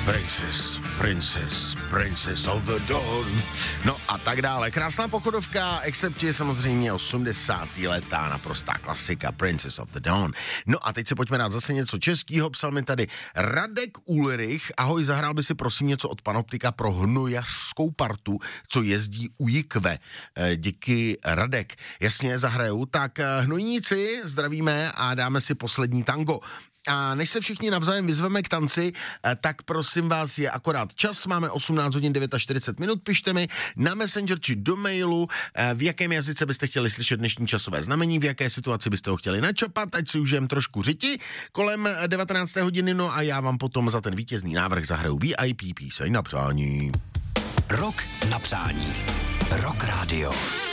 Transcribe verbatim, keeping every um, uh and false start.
Princess, Princess, Princess of the Dawn. No a tak dále. Krásná pochodovka, except je samozřejmě osmdesátá letá, naprostá klasika, Princess of the Dawn. No a teď se pojďme dát zase něco českýho. Psal mi tady Radek Ulrich. Ahoj, zahrál by si prosím něco od Panoptika pro hnojařskou partu, co jezdí u Jikve. E, díky, Radek. Jasně, zahraju. Tak hnojníci, zdravíme a dáme si poslední tango. A než se všichni navzájem vyzveme k tanci, tak prosím vás, je akorát čas, máme osmnáct hodin čtyřicet devět minut, pište mi na Messenger či do mailu, v jakém jazyce byste chtěli slyšet dnešní časové znamení, v jaké situaci byste ho chtěli načapat, ať si užijem trošku řiti kolem devatenácté hodiny, no a já vám potom za ten vítězný návrh zahraju V I P píseň na přání. Rok na přání. Rock Radio.